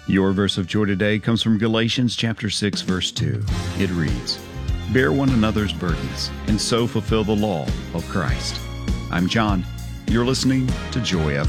Your verse of joy today comes from Galatians chapter 6, verse 2. It reads, "Bear one another's burdens, and so fulfill the law of Christ." I'm John. You're listening to Joy FM.